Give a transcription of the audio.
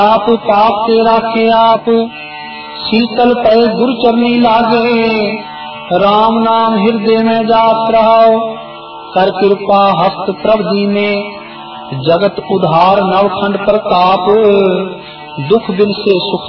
आप पाप से राखे आप, शीतल पै गुरु चरनी लागे। राम नाम हृदय में जाप रहो, कर कृपा हस्त प्रभ दीने। जगत उधार नवखंड प्रताप, दुख बिन से सुख